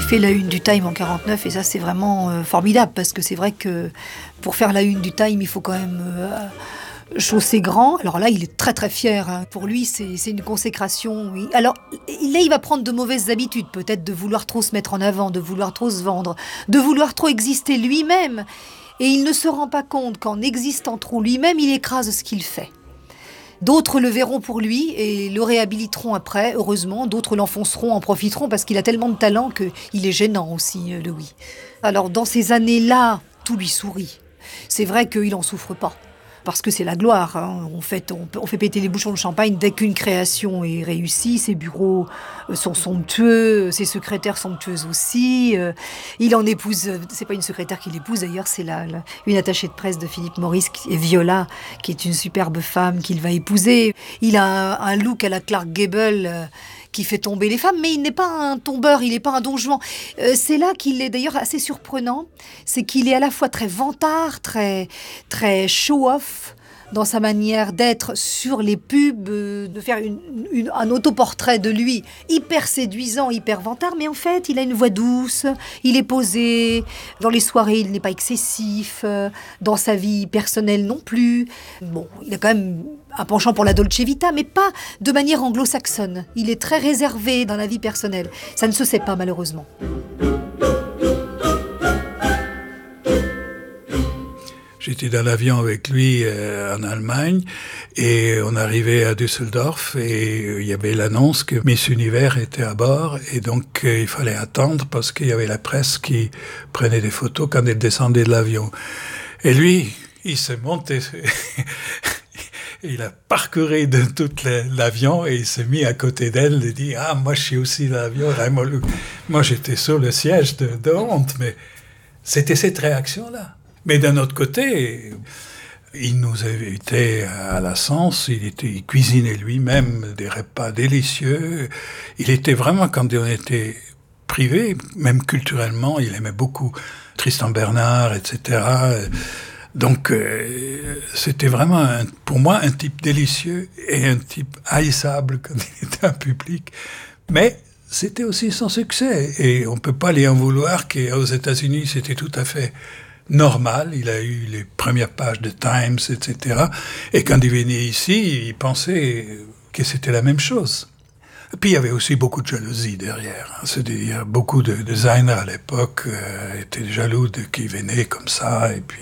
fait la une du Time en 49 et ça c'est vraiment formidable parce que c'est vrai que pour faire la une du Time il faut quand même chausser grand. Alors là il est très très fier, hein. Pour lui c'est une consécration. Oui. Alors là il va prendre de mauvaises habitudes, peut-être de vouloir trop se mettre en avant, de vouloir trop se vendre, de vouloir trop exister lui-même. Et il ne se rend pas compte qu'en existant trop lui-même il écrase ce qu'il fait. D'autres le verront pour lui et le réhabiliteront après, heureusement. D'autres l'enfonceront, en profiteront parce qu'il a tellement de talent qu'il est gênant aussi, Louis. Alors dans ces années-là, tout lui sourit. C'est vrai qu'il n'en souffre pas. Parce que c'est la gloire, hein. On fait péter les bouchons de champagne dès qu'une création est réussie. Ses bureaux sont somptueux, ses secrétaires somptueuses aussi. Il en épouse, c'est pas une secrétaire qu'il épouse d'ailleurs, c'est une attachée de presse de Philip Morris, Viola, qui est une superbe femme qu'il va épouser. Il a un look à la Clark Gable qui fait tomber les femmes, mais il n'est pas un tombeur, il n'est pas un Don Juan. C'est là qu'il est d'ailleurs assez surprenant, c'est qu'il est à la fois très vantard, très, très show-off dans sa manière d'être sur les pubs, de faire un autoportrait de lui hyper séduisant, hyper vantard, mais en fait il a une voix douce, il est posé, dans les soirées il n'est pas excessif, dans sa vie personnelle non plus. Bon, il a quand même un penchant pour la Dolce Vita, mais pas de manière anglo-saxonne. Il est très réservé dans la vie personnelle. Ça ne se sait pas malheureusement. J'étais dans l'avion avec lui en Allemagne et on arrivait à Düsseldorf et il y avait l'annonce que Miss Univers était à bord et donc il fallait attendre parce qu'il y avait la presse qui prenait des photos quand elle descendait de l'avion. Et lui, il s'est monté, il a parcouru de tout l'avion et il s'est mis à côté d'elle et dit « Ah, moi je suis aussi dans l'avion. » Moi j'étais sur le siège de honte, mais c'était cette réaction-là. Mais d'un autre côté, il nous invitait à la Sens, il cuisinait lui-même des repas délicieux. Il était vraiment, quand on était privé, même culturellement, il aimait beaucoup Tristan Bernard, etc. Donc, c'était vraiment, pour moi, un type délicieux et un type haïssable quand il était en public. Mais c'était aussi son succès. Et on ne peut pas lui en vouloir qu'aux États-Unis, c'était tout à fait normal, il a eu les premières pages de Times, etc. Et quand il venait ici, il pensait que c'était la même chose. Et puis il y avait aussi beaucoup de jalousie derrière. C'est-à-dire beaucoup de designers à l'époque étaient jaloux de qui venait comme ça. Et puis